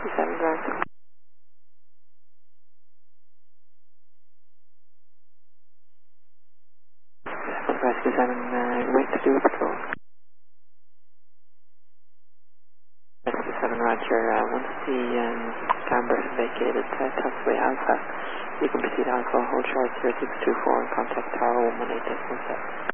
67 direct. Rescue 7, wait to do patrol. Rescue 7, roger. Once the camber is vacated, taxiway Alpha, you can proceed alcohol, hold short 0624 and contact Tower 118.17.